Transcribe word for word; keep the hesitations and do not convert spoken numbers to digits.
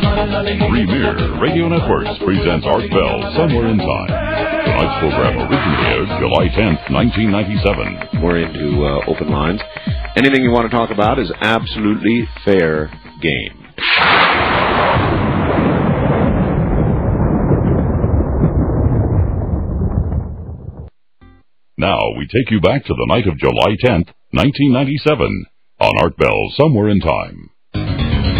Premier Radio Networks presents Art Bell, Somewhere in Time. Tonight's program originally aired July tenth, nineteen ninety-seven. We're into uh, open lines. Anything you want to talk about is absolutely fair game. Now we take you back to the night of July tenth, nineteen ninety-seven, on Art Bell, Somewhere in Time.